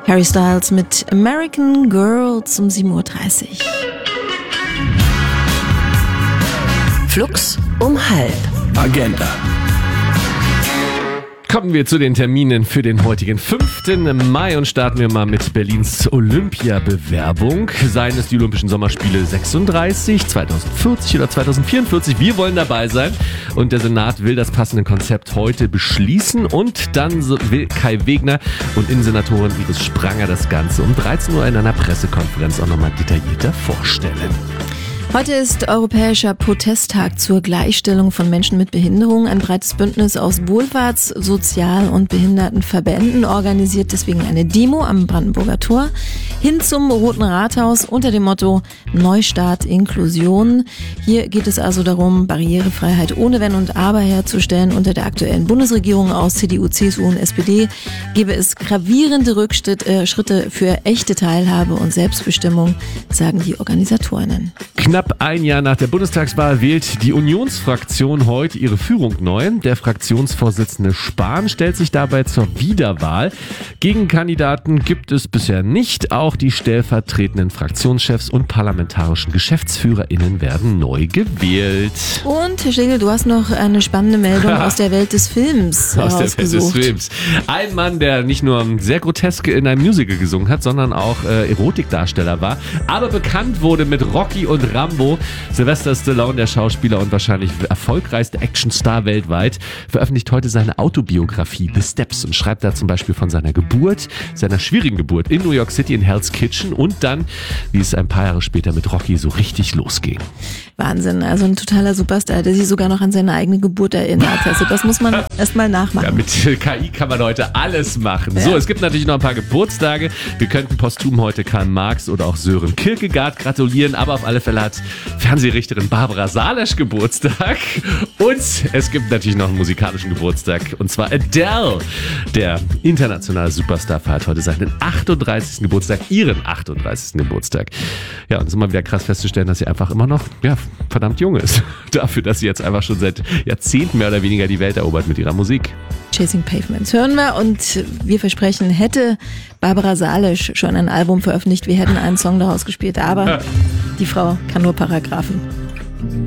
Harry Styles mit American Girls um 7.30 Uhr. Flux um 12:30. Agenda. Kommen wir zu den Terminen für den heutigen 5. Mai und starten wir mal mit Berlins Olympiabewerbung. Seien es die Olympischen Sommerspiele 36, 2040 oder 2044. Wir wollen dabei sein und der Senat will das passende Konzept heute beschließen und dann will Kai Wegner und Innensenatorin Iris Spranger das Ganze um 13 Uhr in einer Pressekonferenz auch nochmal detaillierter vorstellen. Heute ist Europäischer Protesttag zur Gleichstellung von Menschen mit Behinderung. Ein breites Bündnis aus Wohlfahrts-, Sozial- und Behindertenverbänden organisiert deswegen eine Demo am Brandenburger Tor hin zum Roten Rathaus unter dem Motto Neustart Inklusion. Hier geht es also darum, Barrierefreiheit ohne Wenn und Aber herzustellen. Unter der aktuellen Bundesregierung aus CDU, CSU und SPD gebe es gravierende Schritte für echte Teilhabe und Selbstbestimmung, sagen die Organisatorinnen. Knapp ein Jahr nach der Bundestagswahl wählt die Unionsfraktion heute ihre Führung neu. Der Fraktionsvorsitzende Spahn stellt sich dabei zur Wiederwahl. Gegenkandidaten gibt es bisher nicht. Auch die stellvertretenden Fraktionschefs und parlamentarischen GeschäftsführerInnen werden neu gewählt. Und Herr Schlegel, du hast noch eine spannende Meldung aus der Welt des Films Aus der Welt des rausgesucht. Films. Ein Mann, der nicht nur sehr grotesk in einem Musical gesungen hat, sondern auch Erotikdarsteller war, aber bekannt wurde mit Rocky und Rambo. Sylvester Stallone, der Schauspieler und wahrscheinlich erfolgreichste Actionstar weltweit, veröffentlicht heute seine Autobiografie The Steps und schreibt da zum Beispiel von seiner Geburt, seiner schwierigen Geburt in New York City in Hell's Kitchen und dann, wie es ein paar Jahre später mit Rocky so richtig losging. Wahnsinn, also ein totaler Superstar, der sich sogar noch an seine eigene Geburt erinnert. Also das muss man erstmal nachmachen. Ja, mit KI kann man heute alles machen. So, es gibt natürlich noch ein paar Geburtstage. Wir könnten posthum heute Karl Marx oder auch Sören Kierkegaard gratulieren, aber auf alle Fälle hat Fernsehrichterin Barbara Salesch Geburtstag. Und es gibt natürlich noch einen musikalischen Geburtstag, und zwar Adele. Der internationale Superstar feiert heute seinen 38. Geburtstag, ihren 38. Geburtstag. Ja, und es ist immer wieder krass festzustellen, dass sie einfach immer noch, verdammt jung ist. Dafür, dass sie jetzt einfach schon seit Jahrzehnten mehr oder weniger die Welt erobert mit ihrer Musik. Chasing Pavements hören wir und wir versprechen, hätte Barbara Salesch schon ein Album veröffentlicht, wir hätten einen Song daraus gespielt, aber die Frau kann nur Paragraphen.